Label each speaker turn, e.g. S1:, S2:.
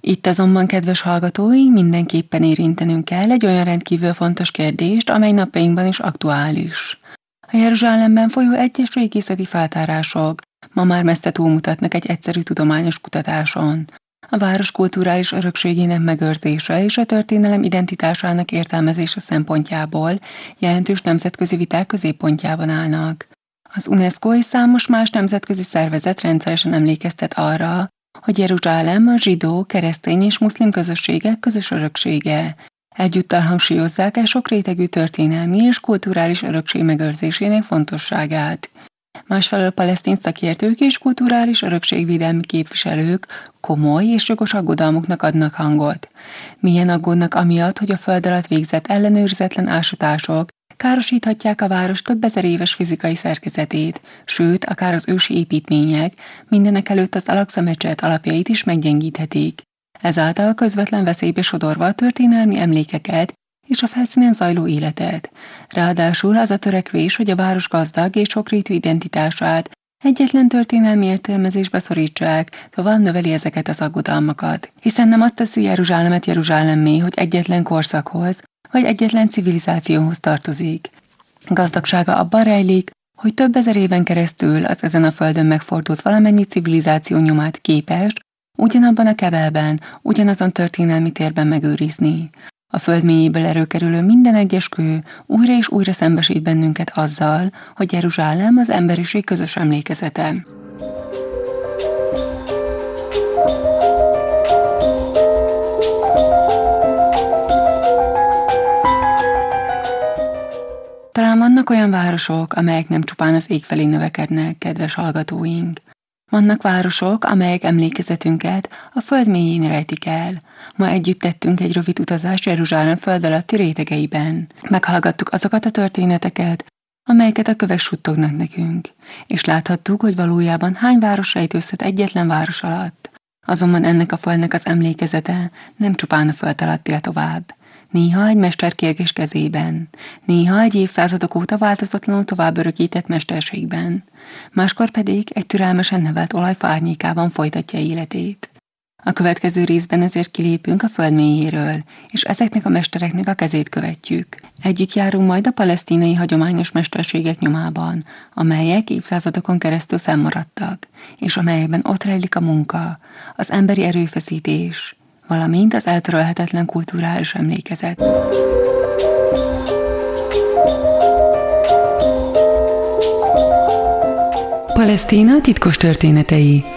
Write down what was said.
S1: Itt azonban, kedves hallgatóink, mindenképpen érintenünk kell egy olyan rendkívül fontos kérdést, amely napjainkban is aktuális. A Jeruzsálemben folyó egyes régészeti feltárások ma már messze túlmutatnak egy egyszerű tudományos kutatáson. A város kulturális örökségének megőrzése és a történelem identitásának értelmezése szempontjából jelentős nemzetközi viták középpontjában állnak. Az UNESCO és számos más nemzetközi szervezet rendszeresen emlékeztet arra, hogy Jeruzsálem a zsidó, keresztény és muszlim közösségek közös öröksége. Egyúttal hangsúlyozzák el sokrétegű történelmi és kulturális örökség megőrzésének fontosságát. Másfelől palesztin szakértők és kulturális örökségvédelmi képviselők komoly és jogos aggodalmuknak adnak hangot. Milyen aggódnak amiatt, hogy a föld alatt végzett ellenőrizetlen ásatások károsíthatják a város több ezer éves fizikai szerkezetét, sőt, akár az ősi építmények, mindenekelőtt az Al-Aqsa mecset alapjait is meggyengíthetik. Ezáltal közvetlen veszélybe sodorva a történelmi emlékeket és a felszínen zajló életet. Ráadásul az a törekvés, hogy a város gazdag és sokrétű identitását egyetlen történelmi értelmezésbe szorítsák, tovább növeli ezeket az aggodalmakat. Hiszen nem azt teszi Jeruzsálemet Jeruzsálemmé, hogy egyetlen korszakhoz, vagy egyetlen civilizációhoz tartozik. Gazdagsága abban rejlik, hogy több ezer éven keresztül az ezen a földön megfordult valamennyi civilizáció nyomát képes ugyanabban a kebelben, ugyanazon történelmi térben megőrizni. A föld mélyéből előkerülő minden egyes kő újra és újra szembesít bennünket azzal, hogy Jeruzsálem az emberiség közös emlékezete. Talán vannak olyan városok, amelyek nem csupán az ég felé növekednek, kedves hallgatóink. Vannak városok, amelyek emlékezetünket a föld mélyén rejtik el. Ma együtt tettünk egy rövid utazást Jeruzsálem föld alatti rétegeiben. Meghallgattuk azokat a történeteket, amelyeket a kövek suttognak nekünk, és láthattuk, hogy valójában hány város rejtőzhet egyetlen város alatt. Azonban ennek a földnek az emlékezete nem csupán a föld alatt él tovább. Néha egy mesterkérgés kezében, néha egy évszázadok óta változatlanul tovább örökített mesterségben, máskor pedig egy türelmesen nevelt olajfa árnyékában folytatja életét. A következő részben ezért kilépünk a föld mélyéről, és ezeknek a mestereknek a kezét követjük. Együtt járunk majd a palesztinai hagyományos mesterségek nyomában, amelyek évszázadokon keresztül fennmaradtak, és amelyekben ott rejlik a munka, az emberi erőfeszítés, valamint az eltörölhetetlen kulturális emlékezet. Palesztina titkos történetei.